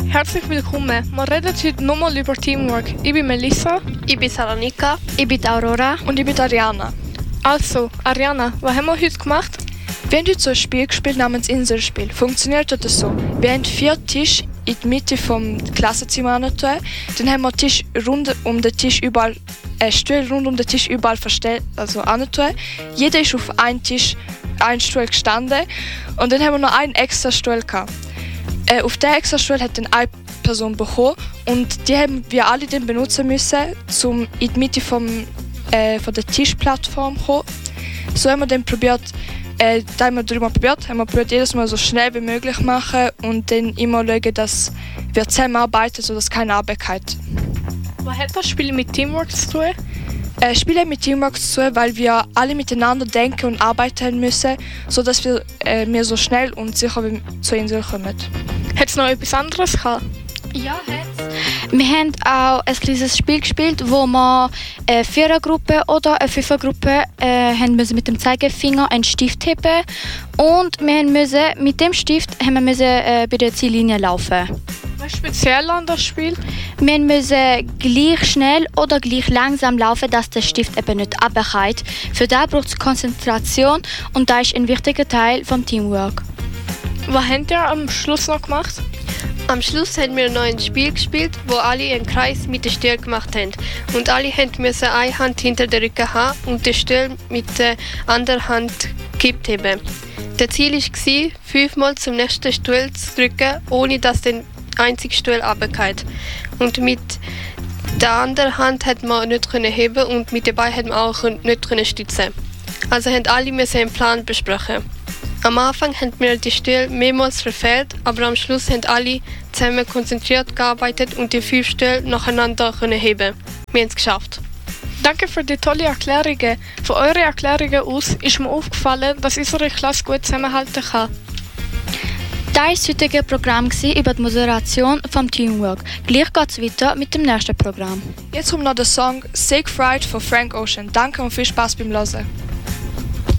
Herzlich willkommen. Wir reden heute nochmal über Teamwork. Ich bin Melissa. Ich bin Salonika. Ich bin Aurora. Und ich bin Ariana. Also, Ariana, was haben wir heute gemacht? Wir haben heute so ein Spiel gespielt namens Inselspiel. Funktioniert das so? Wir haben 4 Tische in die Mitte vom Klassenzimmer angetan. Dann haben wir Tisch rund um den Tisch überall, Stühle rund um den Tisch überall verstellt, also angetan. Jeder ist auf einen Stuhl gestanden. Und dann haben wir noch einen extra Stuhl gehabt. Auf diesen extra Stuhl hat dann eine Person bekommen. Und die haben wir alle dann benutzen müssen, um in die Mitte von der Tischplattform zu kommen. So haben wir dann probiert, haben wir probiert, jedes Mal so schnell wie möglich machen und dann immer schauen, dass wir zusammenarbeiten, sodass keine Arbeit hat. Was hat das Spiel mit Teamwork zu tun? Spiele mit Teamwork zu tun, weil wir alle miteinander denken und arbeiten müssen, sodass wir so schnell und sicher zur Insel kommen. Hat es noch etwas anderes gehabt? Ja, hat's. Wir haben auch ein kleines Spiel gespielt, wo wir eine Vierergruppe oder eine Fünfergruppe haben müssen mit dem Zeigefinger einen Stift heben und wir müssen mit dem Stift bei der Ziellinie laufen. Was ist speziell an das Spiel? Wir müssen gleich schnell oder gleich langsam laufen, dass der Stift eben nicht runterfällt. Für das braucht es Konzentration und das ist ein wichtiger Teil des Teamwork. Was habt ihr am Schluss noch gemacht? Am Schluss haben wir noch ein Spiel gespielt, wo alle einen Kreis mit dem Stuhl gemacht haben. Und alle mussten eine Hand hinter den Rücken haben und den Stuhl mit der anderen Hand gekippt haben. Das Ziel war, 5-mal zum nächsten Stuhl zu drücken, ohne dass der einzige Stuhl runterfällt. Und mit der anderen Hand konnte man nicht heben und mit dabei konnte man auch nicht stützen. Also mussten alle einen Plan besprechen. Am Anfang haben wir die Stühle mehrmals verfehlt, aber am Schluss haben alle zusammen konzentriert gearbeitet und die 5 Stühle nacheinander heben. Wir haben es geschafft. Danke für die tolle Erklärungen. Von euren Erklärungen aus ist mir aufgefallen, dass unsere Klasse gut zusammenhalten kann. Das war das heutige Programm über die Moderation vom Teamwork. Gleich geht es weiter mit dem nächsten Programm. Jetzt kommt noch der Song Sick Fright von Frank Ocean. Danke und viel Spaß beim Hören.